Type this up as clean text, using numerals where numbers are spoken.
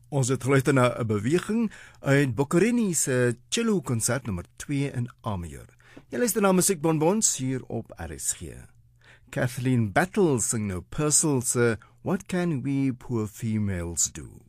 Ons het geluister na 'n beweging uit Boccherini se cello konsert nommer 2 in A majeur. Jy luister na Musiekbonbons hier op RSG. Kathleen Battle sing nou Purcell se What Can We Poor Females Do?